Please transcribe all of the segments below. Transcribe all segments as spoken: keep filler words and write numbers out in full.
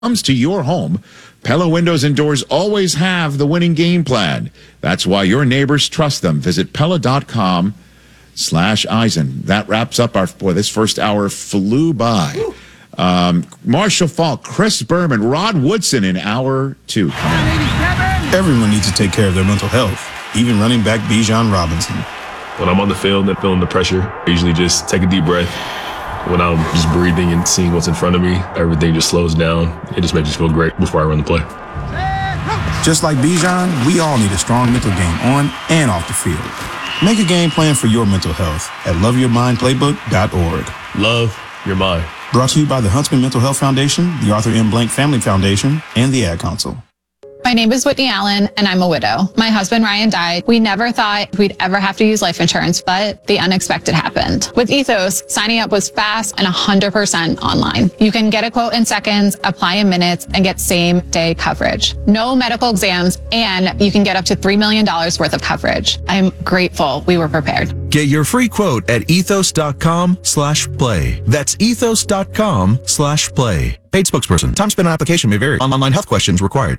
comes to your home, Pella Windows and Doors always have the winning game plan. That's why your neighbors trust them. Visit Pella.com slash Eisen. That wraps up our, boy, this first hour flew by. Um, Marshall Falk, Chris Berman, Rod Woodson in hour two. Everyone needs to take care of their mental health, even running back Bijan Robinson. When I'm on the field and feeling the pressure, I usually just take a deep breath. When I'm just breathing and seeing what's in front of me, everything just slows down. It just makes me feel great before I run the play. Just like Bijan, we all need a strong mental game on and off the field. Make a game plan for your mental health at love your mind playbook dot org. Love your mind. Brought to you by the Huntsman Mental Health Foundation, the Arthur M. Blank Family Foundation, and the Ad Council. My name is Whitney Allen, and I'm a widow. My husband, Ryan, died. We never thought we'd ever have to use life insurance, but the unexpected happened. With Ethos, signing up was fast and one hundred percent online. You can get a quote in seconds, apply in minutes, and get same-day coverage. No medical exams, and you can get up to three million dollars worth of coverage. I'm grateful we were prepared. Get your free quote at ethos.com slash play. That's ethos.com slash play. Paid spokesperson. Time spent on application may vary. Online health questions required.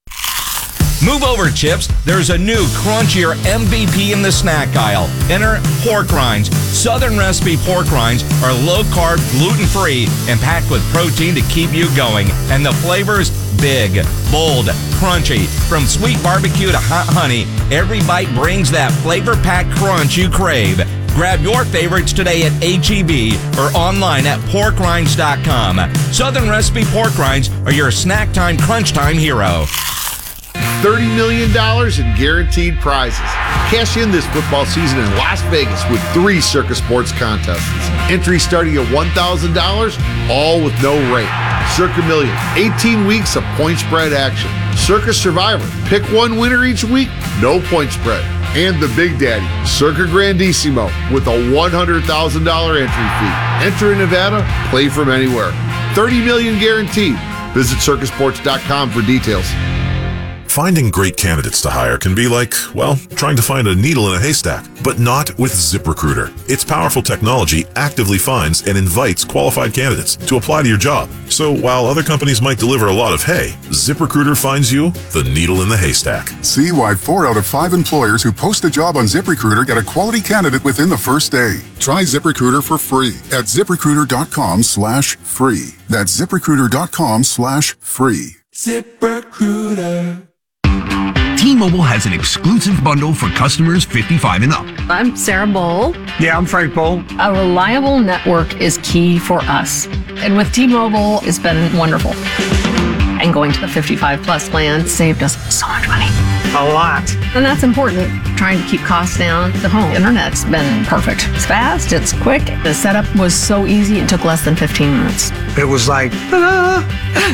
Move over, Chips. There's a new crunchier M V P in the snack aisle. Enter pork rinds. Southern recipe pork rinds are low-carb, gluten-free, and packed with protein to keep you going. And the flavor's big, bold, crunchy. From sweet barbecue to hot honey, every bite brings that flavor-packed crunch you crave. Grab your favorites today at H E B or online at pork rinds dot com. Southern recipe pork rinds are your snack time, crunch time hero. thirty million dollars in guaranteed prizes. Cash in this football season in Las Vegas with three Circa Sports contests. Entry starting at one thousand dollars, all with no rate. Circa Million, eighteen weeks of point spread action. Circa Survivor, pick one winner each week, no point spread. And the Big Daddy, Circa Grandissimo, with a one hundred thousand dollars entry fee. Enter in Nevada, play from anywhere. thirty million dollars guaranteed. Visit circa sports dot com for details. Finding great candidates to hire can be like, well, trying to find a needle in a haystack, but not with ZipRecruiter. Its powerful technology actively finds and invites qualified candidates to apply to your job. So while other companies might deliver a lot of hay, ZipRecruiter finds you the needle in the haystack. See why four out of five employers who post a job on ZipRecruiter get a quality candidate within the first day. Try ZipRecruiter for free at ZipRecruiter.com slash free. That's ZipRecruiter.com slash free. ZipRecruiter. T-Mobile has an exclusive bundle for customers fifty-five and up. I'm Sarah Bowl. Yeah, I'm Frank Bowl. A reliable network is key for us. And with T-Mobile, it's been wonderful. And going to the fifty-five plus plan saved us so much money. A lot. And that's important. Trying to keep costs down. The home internet's been perfect. It's fast, it's quick. The setup was so easy, it took less than fifteen minutes. It was like, ta-da!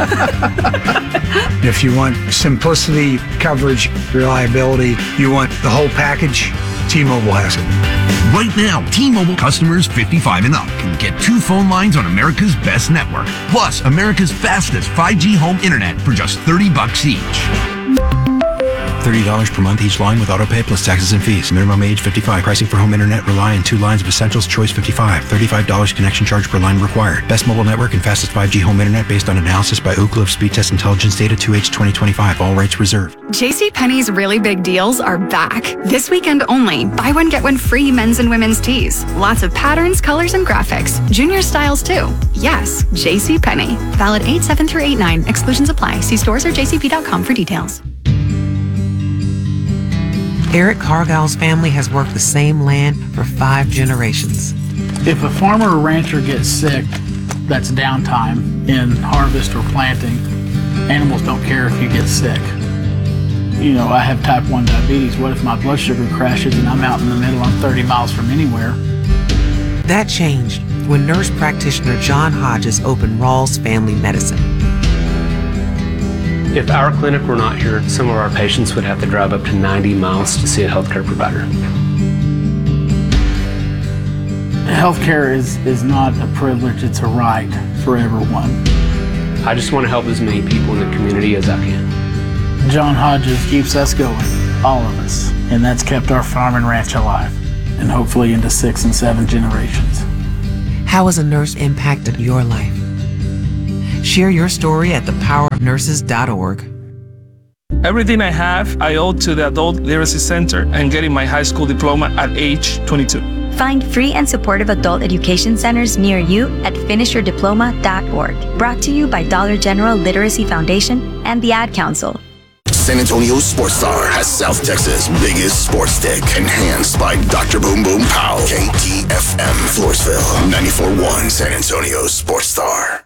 If you want simplicity, coverage, reliability, you want the whole package, T-Mobile has it. Right now, T-Mobile customers fifty-five and up can get two phone lines on America's best network, plus America's fastest five G home internet for just thirty bucks each. thirty dollars per month each line with autopay plus taxes and fees. Minimum age fifty-five. Pricing for home internet rely on two lines of Essentials Choice fifty-five. thirty-five dollars connection charge per line required. Best mobile network and fastest five G home internet based on analysis by Ookla of Speed Test Intelligence Data two H twenty twenty-five. All rights reserved. JCPenney's really big deals are back. This weekend only. Buy one, get one free men's and women's tees. Lots of patterns, colors, and graphics. Junior styles too. Yes, JCPenney. Valid eight seven through eight nine. Exclusions apply. See stores or j c p dot com for details. Eric Cargill's family has worked the same land for five generations. If a farmer or rancher gets sick, that's downtime in harvest or planting. Animals don't care if you get sick. You know, I have type one diabetes. What if my blood sugar crashes and I'm out in the middle, I'm thirty miles from anywhere? That changed when nurse practitioner John Hodges opened Rawls Family Medicine. If our clinic were not here, some of our patients would have to drive up to ninety miles to see a healthcare provider. Healthcare is, is not a privilege, it's a right for everyone. I just want to help as many people in the community as I can. John Hodges keeps us going, all of us, and that's kept our farm and ranch alive, and hopefully into six and seven generations. How has a nurse impacted your life? Share your story at the power of nurses dot org. Everything I have, I owe to the Adult Literacy Center and getting my high school diploma at age twenty-two. Find free and supportive adult education centers near you at finish your diploma dot org. Brought to you by Dollar General Literacy Foundation and the Ad Council. San Antonio Sports Star has South Texas' biggest sports stick, enhanced by Doctor Boom Boom Powell. K T F M, Floresville, ninety-four point one San Antonio Sports Star.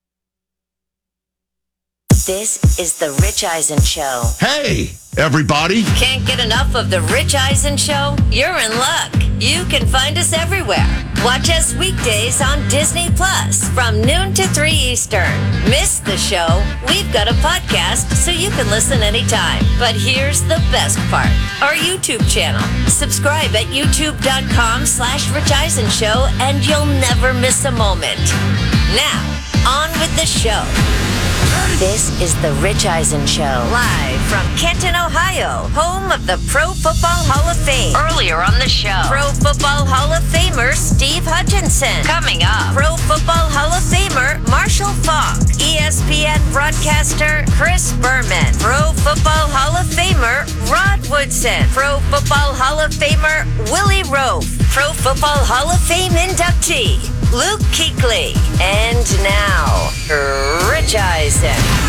This is The Rich Eisen Show. Hey, everybody. Can't get enough of The Rich Eisen Show? You're in luck. You can find us everywhere. Watch us weekdays on Disney Plus from noon to three Eastern. Miss the show? We've got a podcast so you can listen anytime. But here's the best part. Our YouTube channel. Subscribe at youtube.com slash Rich Eisen Show and you'll never miss a moment. Now, on with the show. This is The Rich Eisen Show, live from Canton, Ohio, home of the Pro Football Hall of Fame. Earlier on the show, Pro Football Hall of Famer Steve Hutchinson. Coming up, Pro Football Hall of Famer Marshall Faulk. E S P N broadcaster Chris Berman. Pro Football Hall of Famer Rod Woodson. Pro Football Hall of Famer Willie Rofe. Pro Football Hall of Fame inductee Luke Kuechly. And now, Rich Eisen.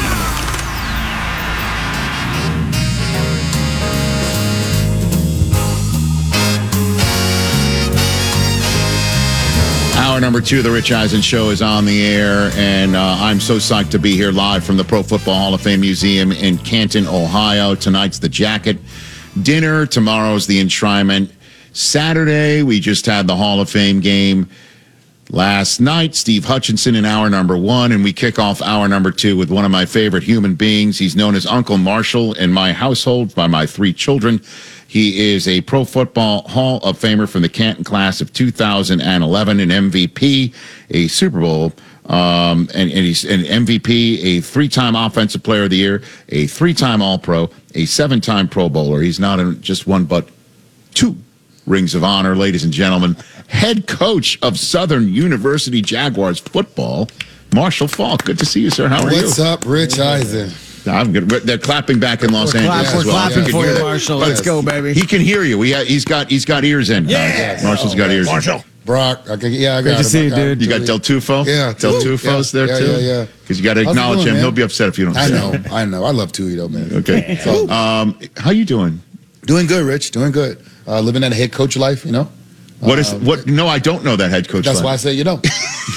Hour number two of the Rich Eisen Show is on the air, and uh, I'm so psyched to be here live from the Pro Football Hall of Fame Museum in Canton, Ohio. Tonight's the jacket dinner. Tomorrow's the enshrinement. Saturday, we just had the Hall of Fame game. Last night, Steve Hutchinson in hour number one, and we kick off hour number two with one of my favorite human beings. He's known as Uncle Marshall in my household by my three children. He is a Pro Football Hall of Famer from the Canton class of two thousand eleven, an M V P, a Super Bowl, um, and, and he's an M V P, a three-time Offensive Player of the Year, a three-time All-Pro, a seven-time Pro Bowler. He's not in just one, but two rings of honor, ladies and gentlemen. Head coach of Southern University Jaguars football, Marshall Faulk. Good to see you, sir. How are What's you? What's up, Rich Eisen? I'm good. They're clapping back in Los we're Angeles. Clap, as we're well. clapping You for can you, hear Marshall. that. Let's go, baby. He can hear you. He, he's got he's got ears in. Yeah. Marshall's oh, got ears Marshall. in. Brock, I can, yeah, I Great got to him. see you, I got dude. You got Del Tufo? Yeah. Del Tufo's yeah, there, yeah, too? Yeah, yeah. Because you got to How's it acknowledge going, him. man? He'll be upset if you don't I say know, it. I know. I love Tui, though, man. Okay. So, um, how you doing? Doing good, Rich. Doing good. Uh, living that head coach life, you know? What is Uh, what? No, I don't know that head coach. That's life. why I say you don't.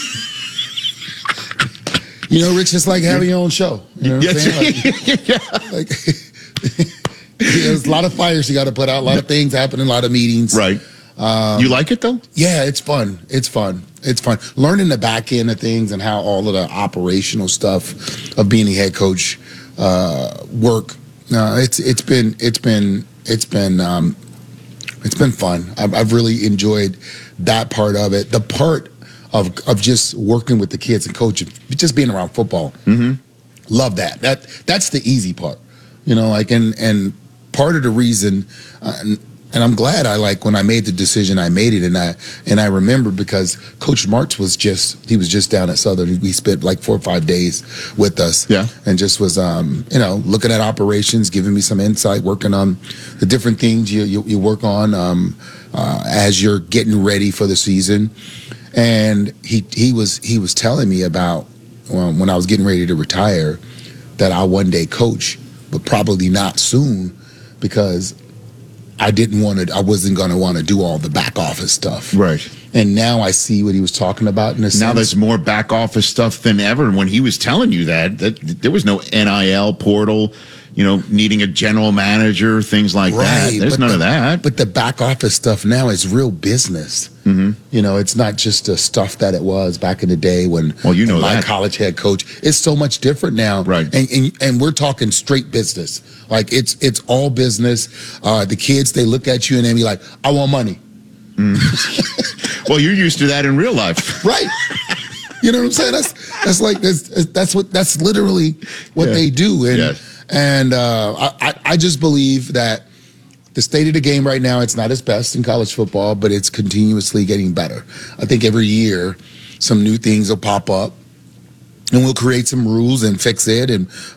You know, Rich, it's like having your own show. You know what I'm saying? Like, yeah. like there's a lot of fires you got to put out, a lot of things happening, a lot of meetings. Right. Um, you like it, though? Yeah, it's fun. It's fun. It's fun. Learning the back end of things and how all of the operational stuff of being a head coach uh, work. Uh, it's it's been it's been it's been um, it's been fun. I've, I've really enjoyed that part of it. The part of of just working with the kids and coaching, just being around football. Mm-hmm. Love that. That that's the easy part. You know, like and and part of the reason. Uh, and, And I'm glad I like when I made the decision, I made it. And I and I remember because Coach Martz was just, he was just down at Southern. We spent like four or five days with us. Yeah. And just was, um, you know, looking at operations, giving me some insight, working on the different things you, you, you work on um, uh, as you're getting ready for the season. And he, he was he was telling me about um, when I was getting ready to retire that I'll one day coach, but probably not soon because I didn't want to, I wasn't going to want to do all the back office stuff. Right. And now I see what he was talking about in a sense. Now there's more back office stuff than ever. When he was telling you that, that there was no N I L portal, you know, needing a general manager, things like that. There's but none the, of that. But the back office stuff now is real business. Mm-hmm. You know, it's not just the stuff that it was back in the day when well, you know my that. college head coach. It's so much different now. Right. And, and, and we're talking straight business. Like it's it's all business. Uh, the kids, they look at you and they be like, I want money. Mm. Well, you're used to that in real life. Right. You know what I'm saying? That's that's like that's that's what that's literally what Yeah. they do. And Yes. and uh, I I just believe that the state of the game right now, it's not its best in college football, but it's continuously getting better. I think every year some new things will pop up. and we'll create some rules and fix it. And